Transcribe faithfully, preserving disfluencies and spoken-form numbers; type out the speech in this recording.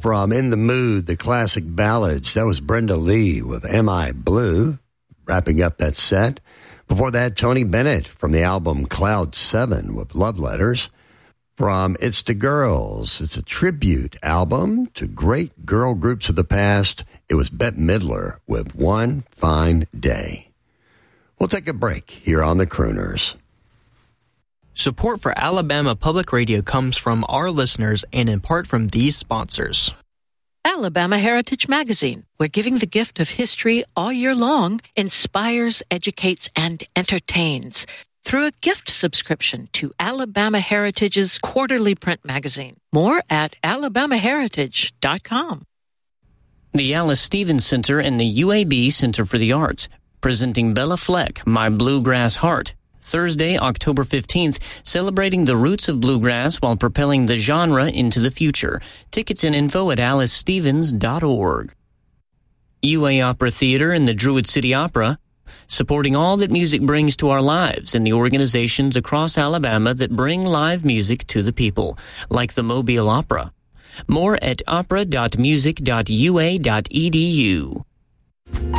from In the Mood, the classic ballads. That was Brenda Lee with Am I Blue, wrapping up that set. Before that, Tony Bennett from the album Cloud seven with Love Letters. From It's the Girls, it's a tribute album to great girl groups of the past. It was Bette Midler with One Fine Day. We'll take a break here on the Crooners. Support for Alabama Public Radio comes from our listeners and in part from these sponsors. Alabama Heritage Magazine, where giving the gift of history all year long inspires, educates, and entertains through a gift subscription to Alabama Heritage's quarterly print magazine. More at alabama heritage dot com. The Alice Stevens Center and the U A B Center for the Arts, presenting Bella Fleck, My Bluegrass Heart, Thursday, October fifteenth, celebrating the roots of bluegrass while propelling the genre into the future. Tickets and info at alice stevens dot org. U A Opera Theater and the Druid City Opera, supporting all that music brings to our lives and the organizations across Alabama that bring live music to the people, like the Mobile Opera. More at opera dot music dot u a dot e d u.